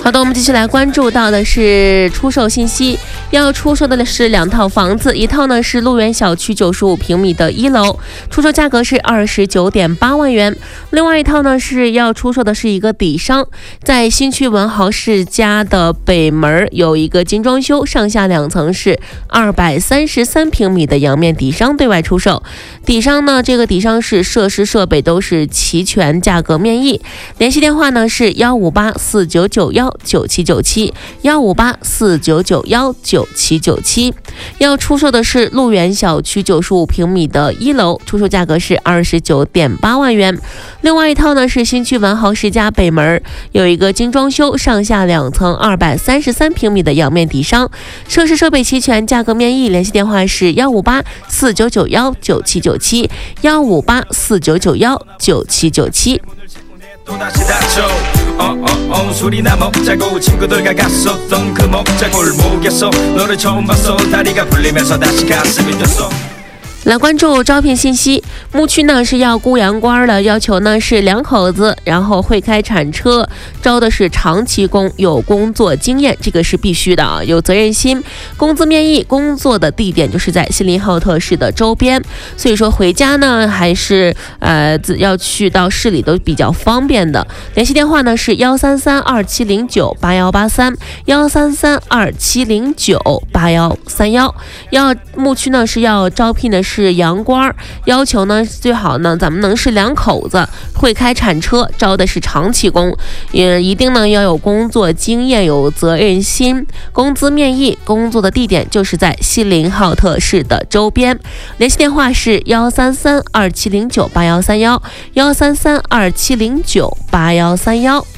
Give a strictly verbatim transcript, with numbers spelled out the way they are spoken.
好的，我们继续来关注到的是出售信息，要出售的是两套房子，一套呢是路园小区九十五平米的一楼，出售价格是二十九点八万元；另外一套呢是要出售的是一个底商，在新区文豪世家的北门有一个精装修，上下两层是二百三十三平米的阳面底商对外出售。底商呢，这个底商是设施设备都是齐全，价格面议。联系电话呢是幺五八四九九幺九七九七，幺五八四九九幺九七九七。要出售的是路园小区九十五平米的一楼，出售价格是二十九点八万元。另外一套呢是新区文豪世家北门有一个精装修，上下两层二百三十三平米的阳面底商，设施设备齐全，价格面议。联系电话是幺五八四九九幺九七九七，幺五八四九九幺九七九七。 또다시 다쳐 어어어 소리나 먹자고 친구들과 갔었던 그 먹자 골목에서 너를 처음 봤어 다리가 풀리면서 다시 가슴이 뛰었어。 来关注招聘信息，牧区呢是要雇洋官的，要求呢是两口子，然后会开铲车，招的是长期工，有工作经验，这个是必须的啊，有责任心。工资面议，工作的地点就是在锡林浩特市的周边，所以说回家呢还是呃要去到市里都比较方便的。联系电话呢是幺三三二七零九八幺八三，幺三三二七零九八幺三幺。要牧区呢是要招聘的是。 是洋官，要求呢最好呢咱们能是两口子，会开铲车，招的是长期工，也一定呢要有工作经验，有责任心。工资面议，工作的地点就是在锡林浩特市的周边。联系电话是幺三三二七零九八幺三幺，幺三三二七零九八幺三幺。